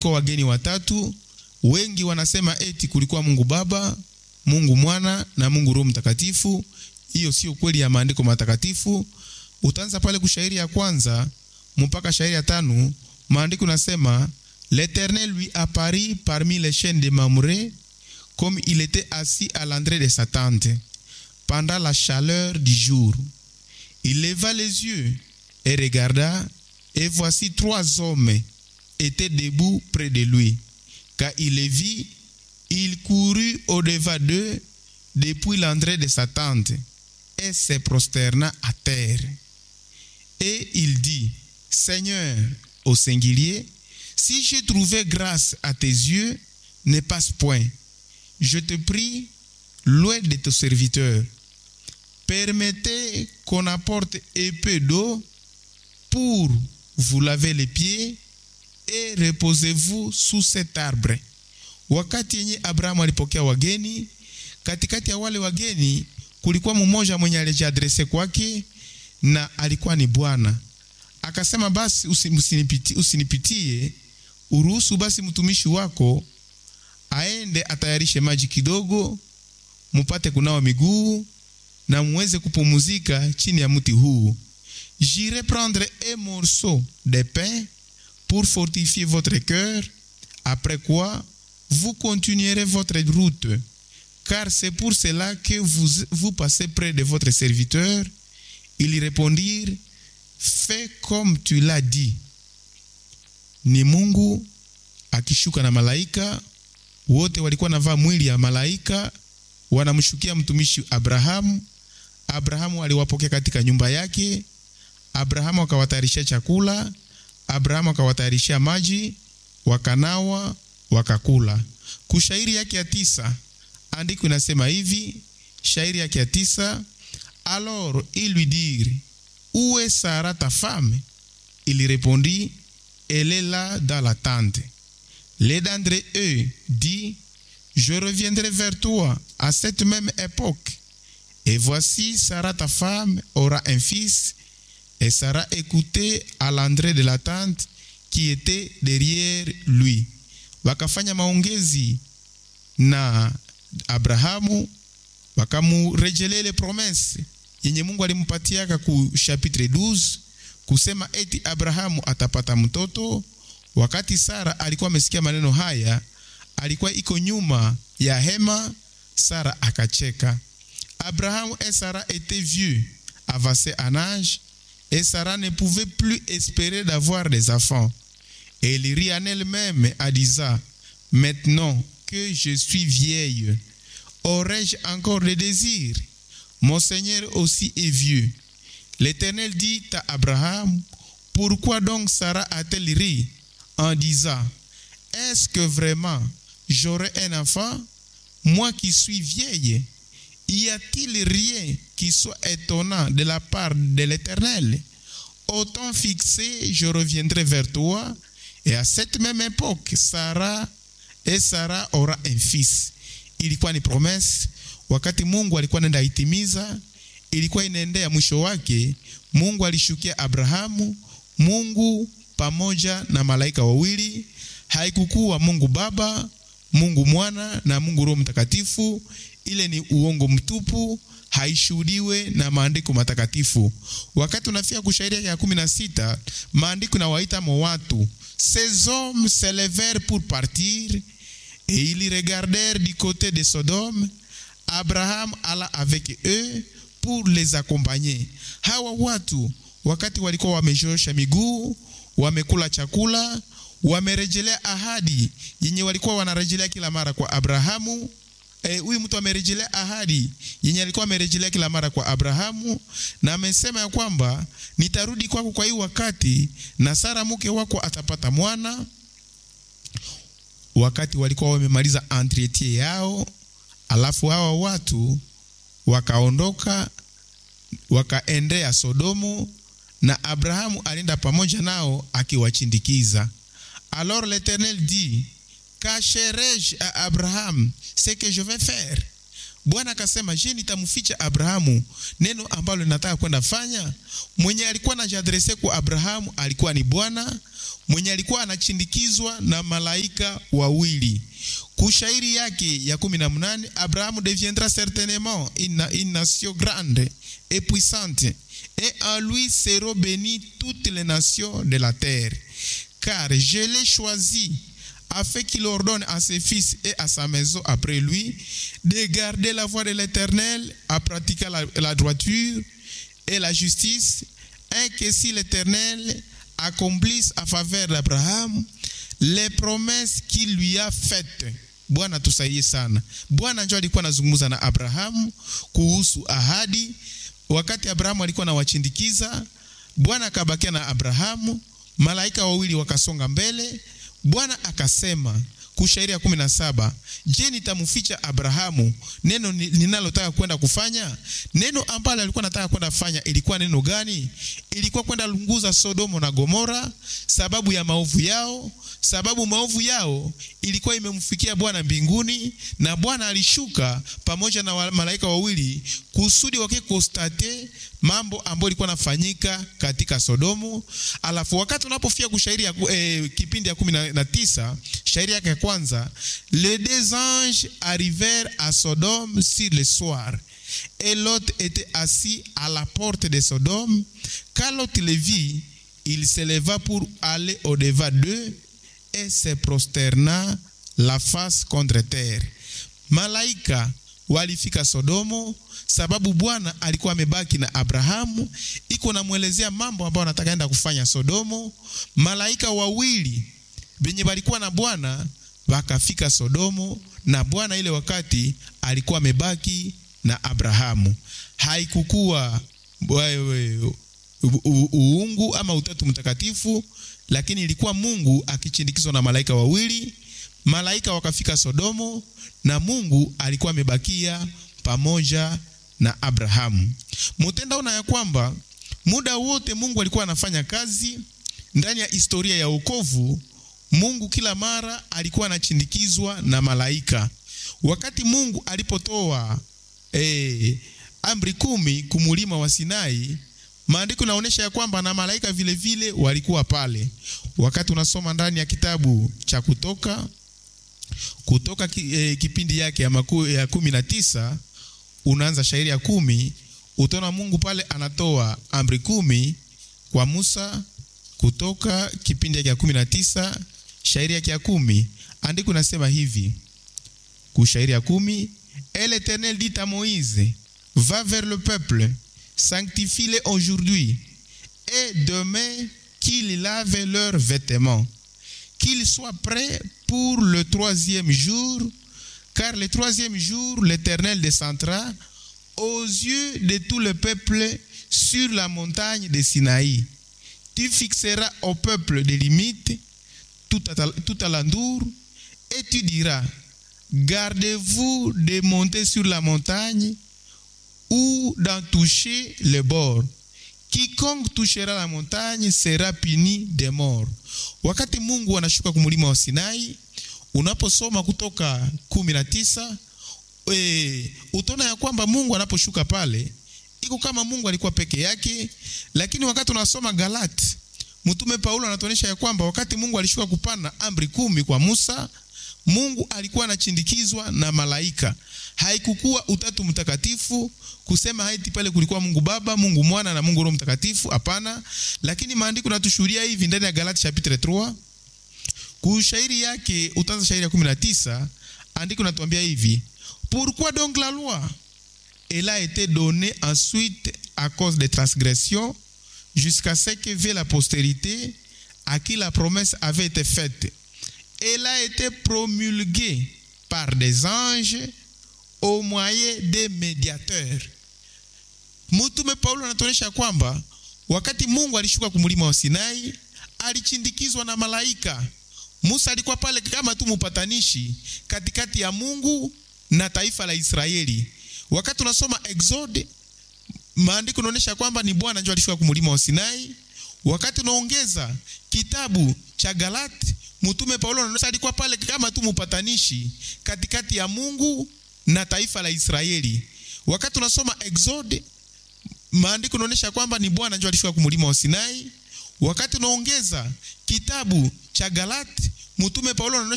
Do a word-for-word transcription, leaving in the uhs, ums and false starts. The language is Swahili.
kwa wageni watatu. Wengi wanasema eti kulikuwa Mungu Baba, Mungu Mwana na Mungu Roho Mtakatifu. Hiyo sio kweli ya maandiko matakatifu. Utaanza pale kushairi ya kwanza mpaka shairi ya tano, maandiko nasema l'Éternel lui apparut parmi les chênes de Mamré comme il était assis à l'entrée de sa tente pendant la chaleur du jour. Il leva les yeux et regarda, et voici trois hommes étaient debout près de lui. Quand il les vit, il courut au-devant d'eux depuis l'entrée de sa tente et se prosterna à terre. Et il dit, Seigneur, au singulier, si j'ai trouvé grâce à tes yeux, ne passe point. Je te prie, loin de ton serviteur. Permettez qu'on apporte un peu d'eau pour vous laver les pieds et reposez-vous sous cet arbre. Wakati yenye Abrahamu alipokea wageni, katikati ya wale wageni kulikuwa mmoja mwenye alijiadrese kwake na alikuwa ni Bwana. Akasema basi usinipitie, usinipitie, uruhusu basi mtumishi wako aende atayarishe maji kidogo, mupate kunawa miguu na muweze kupumzika chini ya mti huu. J'irai prendre un morceau de pain pour fortifier votre cœur, après quoi vous continuerez votre route, car c'est pour cela que vous, vous passez près de votre serviteur. Ils répondirent, fais comme tu l'as dit. Ni Mungu akishuka na malaika, wote walikuwa navaa mwili ya malaika, wanamshukia mtumishi Abrahamu. Abrahamu aliwapokea katika nyumba yake. Abrahamu akawatayarishia chakula, Abrahamu akawatayarishia maji, wakanawa, wakakula. Kushairi yake ya tisa, andiko inasema hivi, shairi yake ya tisa, alors il lui dit, où est Sarah ta femme? Il répondit, elle est là dans la tente. L'un d'entre eux dit, je reviendrai vers toi à cette même époque. Et voici, Sarah ta femme aura un fils. Et Sarah écoutait à l'entrée de la tente qui était derrière lui. Wakafanya maongezi na Abrahamu, wakamurejelea ile promesse yenye Mungu alimpatia ku chapitre douze, kusema eti Abrahamu atapata mtoto. Wakati Sara alikuwa amesikia maneno haya, alikuwa iko nyuma ya hema, Sara akacheka. Abraham et Sarah étaient vieux, avancés en âge, et Sarah ne pouvait plus espérer d'avoir des enfants. Et elle rit en elle-même en disant, maintenant que je suis vieille, aurais-je encore des désirs? Mon Seigneur aussi est vieux. L'Éternel dit à Abraham, pourquoi donc Sarah a-t-elle ri en disant, est-ce que vraiment j'aurai un enfant, moi qui suis vieille? Y a-t-il rien qui soit étonnant de la part de l'Éternel? Au temps fixé, je reviendrai vers toi, et à cette même époque, Sarah et Sarah aura un fils. Ilikuwa ni promesse, wakati Mungu alikuwa nenda itimiza, ilikuwa inaendea mwisho wake. Mungu alishukia Abrahamu, Mungu pamoja na malaika wawili. Haikukuwa Mungu Baba, Mungu Mwana na Mungu Roho Mtakatifu. Ile ni uongo mtupu, haishuhudiwe na maandiko matakatifu. Wakati unafika kushairi ya kumi na sita, maandiko na waita mo watu, ces hommes se levèrent pour partir et ils regardèrent du côté de Sodome. Abraham alla avec eux pour les accompagner. Hawa watu wakati walikuwa wamejosha miguu, wamekula chakula, wamerejelea ahadi yenye walikuwa wanarejelea kila mara kwa Abrahamu. Huyu eh, mtu amerejelea ahadi yenye alikuwa amerejelea kila mara kwa Abrahamu, na amesema ya kwamba nitarudi kwako kwa hii wakati na Sara mke wako atapata mwana. Wakati walikuwa wamemaliza entretien yao, alafu hawa watu wakaondoka wakaendea Sodomu, na Abrahamu alienda pamoja nao akiwachindikiza. Alors l'Éternel dit, cacherai-je à Abraham ce que je vais faire? Bwana akasema, je, nitamficha Abrahamu neno ambalo ninataka kwenda fanya? Mwenye alikuwa anajiadrese kwa Abrahamu alikuwa ni Bwana, mwenye alikuwa anachindikizwa na malaika wawili. Kushairi yake ya kumi na mnane, Abrahamu deviendra certainement une, une nation grande et puissante, et en lui seront bénies toutes les nations de la terre. Car je l'ai choisi afin qu'il ordonne à ses fils et à sa maison après lui de garder la voie de l'Éternel, à pratiquer la, la droiture et la justice, et que si l'Éternel accomplisse à faveur d'Abraham les promesses qu'il lui a faites. Bwana tusaidie sana. Bwana njoo alikuwa anazungumza na Abrahamu kuhusu ahadi. Wakati Abrahamu alikuwa anawachindikiza, Bwana akabakia na Abrahamu, malaika wawili wakasonga mbele. Bwana akasema, kushairi ya kumi na saba, je, nitamficha Abrahamu neno ninalotaka kwenda kufanya? Neno ambalo alikuwa anataka kwenda kufanya ilikuwa neno gani? Ilikuwa kwenda lunguza Sodomo na Gomora sababu ya maovu yao. Sababu maovu yao ilikuwa imemfikia Bwana mbinguni, na Bwana alishuka pamoja na malaika wawili kusudi wake konstate mambo ambayo ilikuwa nafanyika katika Sodomu. Alafu wakati unapofia kushairi ya eh, kipindi ya kumi na tisa, shairi yake ya kwanza, les deux anges arrivèrent à Sodome sur le soir, et Lot était assis à la porte de Sodome. Quand Lot le vit, il se leva pour aller au-devant d'eux et se prosterna la face contre terre. Malaika walifika Sodomo sababu Bwana alikuwa amebaki na Abrahamu, iko namuelezea mambo ambayo anataka enda kufanya Sodomo. Malaika wawili benye walikuwa na Bwana wakafika Sodomo, na Bwana ile wakati alikuwa amebaki na Abrahamu. Haikukuwa uungu ama utatu mtakatifu, lakini ilikuwa Mungu akichindikizwa na malaika wawili. Malaika wakafika Sodomo na Mungu alikuwa amebakia pamoja na Abrahamu. Mutenda una ya kwamba muda wote Mungu alikuwa anafanya kazi ndani ya historia ya wokovu. Mungu kila mara alikuwa anachindikizwa na malaika. Wakati Mungu alipotoa eh, amri kumi kumulima wa Sinai, maandiko naonesha ya kwamba na malaika vile vile walikuwa pale. Wakati unasoma ndani ya kitabu cha Kutoka, Kutoka ki, eh, kipindi yake ya, maku, ya kumi na tisa, unaanza shairi ya kumi, utaona Mungu pale anatoa amri kumi kwa Musa. Kutoka kipindi yake ya kumi na tisa, shairi yake ya kumi, andiko nasema hivi, kushairi ya kumi, et l'Éternel dit à Moïse, va vers le peuple, sanctifie-les aujourd'hui, et demain qu'ils lavent leurs vêtements, qu'ils soient prêts pour le troisième jour, car le troisième jour, l'Éternel descendra aux yeux de tout le peuple sur la montagne de Sinaï. Tu fixeras au peuple des limites tout à, tout à l'entour, et tu diras, gardez-vous de monter sur la montagne ou d'en toucher le bord. Quiconque touchera la montagne sera puni de mort. Wakati Mungu anashuka kumulima wa Sinai, unaposoma Kutoka kumi na tisa, e, utaona ya kwamba Mungu anaposhuka pale iko kama Mungu alikuwa peke yake. Lakini wakati unasoma Galati, mtume Paulo anatuonyesha ya kwamba wakati Mungu alishuka kupana amri kumi kwa Musa, Mungu alikuwa anachindikizwa na malaika. Haikukuwa utatu mtakatifu kusema haiti pale kulikuwa Mungu Baba, Mungu Mwana na Mungu Roho Mtakatifu, hapana. Lakini maandiko natushuhudia hivi ndani ya Galati chapitre trois, kushairi yake utaanza shairi ya kumi na tisa, andiko natuambia hivi, pourquoi donc la loi? Elle a été donnée ensuite à cause des transgressions, jusqu'à ce que vienne la postérité à qui la promesse avait été faite. Elle a été promulguée par des anges au moyen des médiateurs. Mtume Paulo anatuonyesha kwamba wakati Mungu alishuka kumulima wa Sinai, alichindikizwa na malaika. Musa alikuwa pale kama tu mpatanishi katikati ya Mungu na taifa la Israeli. Wakati unasoma Exode, maandiko yanaonyesha kwamba ni Bwana ndiye alishuka kumulima wa Sinai. Wakati unaongeza kitabu cha Galati, mtume Paulo alikuwa pale kama tu mpatanishi katikati ya Mungu na taifa la Israeli. Wakati tunasoma Exode, maandiko yanaonyesha kwamba ni Bwana ndiye alishuka kumlima wa Sinai. Wakati tunaongeza kitabu cha Galati, mtume Paulo anaonyesha